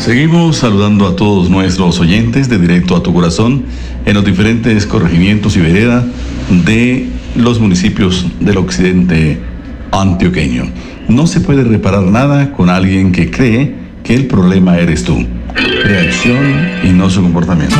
Seguimos saludando a todos nuestros oyentes de Directo a tu Corazón en los diferentes corregimientos y veredas de los municipios del occidente antioqueño. No se puede reparar nada con alguien que cree que el problema eres tú. Reacción y no su comportamiento.